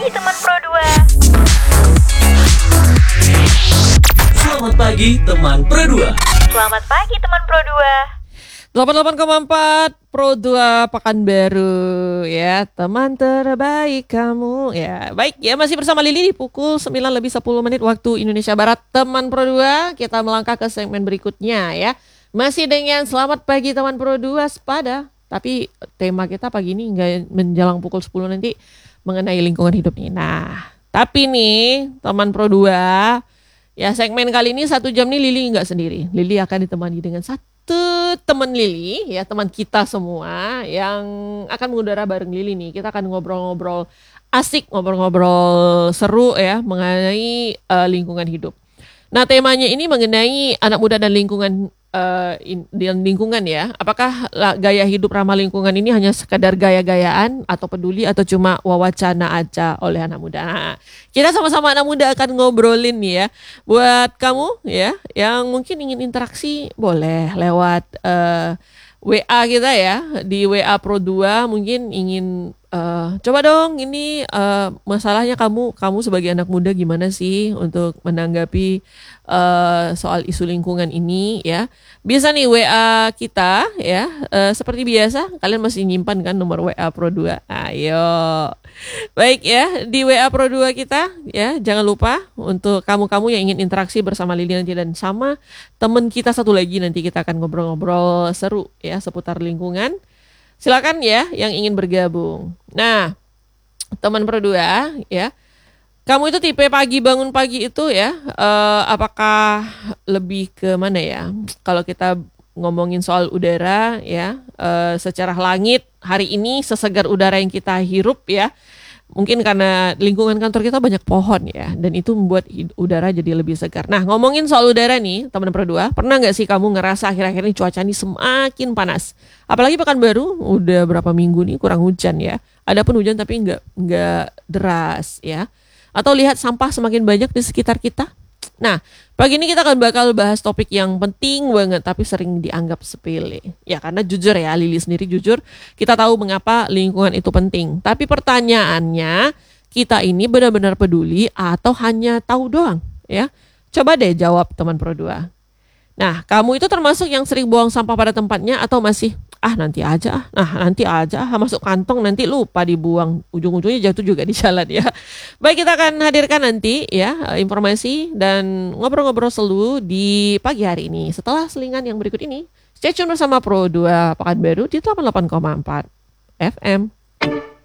pagi teman Pro 2. Selamat pagi teman Pro 2. Selamat pagi teman Pro 2. 88,4 Pro 2 Pekanbaru ya, teman terbaik kamu ya. Baik ya, masih bersama Lili di pukul 9 lebih 10 menit waktu Indonesia Barat. Teman Pro 2, kita melangkah ke segmen berikutnya ya. Masih dengan selamat pagi teman Pro 2 sepada. Tapi tema kita pagi ini nggak menjelang pukul 10 nanti mengenai lingkungan hidup nih. Nah, tapi nih teman Pro 2, ya segmen kali ini 1 jam nih Lili nggak sendiri. Lili akan ditemani dengan satu teman Lili ya, teman kita semua yang akan mengudara bareng Lili nih. Kita akan ngobrol-ngobrol asik, ngobrol-ngobrol seru ya mengenai lingkungan hidup. Nah, temanya ini mengenai anak muda dan lingkungan ya. Apakah gaya hidup ramah lingkungan ini hanya sekadar gaya-gayaan atau peduli atau cuma wacana aja oleh anak muda? Nah, kita sama-sama anak muda akan ngobrolin nih ya. Buat kamu ya yang mungkin ingin interaksi, boleh lewat WA kita ya, di WA Pro 2 mungkin ingin coba dong ini masalahnya kamu sebagai anak muda gimana sih untuk menanggapi soal isu lingkungan ini ya. Bisa nih WA kita ya, seperti biasa kalian masih nyimpan kan nomor WA Pro 2. Ayo. Baik ya, di WA Pro 2 kita ya, jangan lupa untuk kamu-kamu yang ingin interaksi bersama Lili nanti dan sama temen kita satu lagi, nanti kita akan ngobrol-ngobrol seru ya seputar lingkungan. Silakan ya yang ingin bergabung. Nah, teman Pro 2 ya, kamu itu tipe bangun pagi itu ya, apakah lebih ke mana ya? Kalau kita ngomongin soal udara ya, secara langit hari ini sesegar udara yang kita hirup ya. Mungkin karena lingkungan kantor kita banyak pohon ya, dan itu membuat udara jadi lebih segar. Nah, ngomongin soal udara nih, teman Pro 2, pernah nggak sih kamu ngerasa akhir-akhir ini cuaca ini semakin panas? Apalagi Pekanbaru udah berapa minggu nih kurang hujan ya. Adapun hujan tapi nggak deras ya. Atau lihat sampah semakin banyak di sekitar kita. Nah, pagi ini kita bakal bahas topik yang penting banget tapi sering dianggap sepele. Ya karena jujur ya, Lili sendiri jujur, kita tahu mengapa lingkungan itu penting. Tapi pertanyaannya, kita ini benar-benar peduli atau hanya tahu doang ya? Coba deh jawab teman Pro 2. Nah, kamu itu termasuk yang sering buang sampah pada tempatnya atau masih nanti aja masuk kantong nanti lupa dibuang, ujung-ujungnya jatuh juga di jalan ya. Baik, kita akan hadirkan nanti ya informasi dan ngobrol-ngobrol seru di pagi hari ini setelah selingan yang berikut ini. Stay tune bersama Pro 2 Pekanbaru di 88,4 FM.